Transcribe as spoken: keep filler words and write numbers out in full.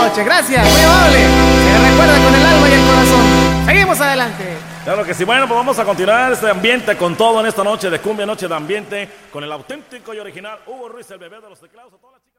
noche. Gracias, muy amable. Se le recuerda con el alma y el corazón. Seguimos adelante. Claro que sí. Bueno, pues vamos a continuar este ambiente con todo en esta noche de cumbia, noche de ambiente, con el auténtico y original Hugo Ruiz, el bebé de los teclados. A todas las chicas.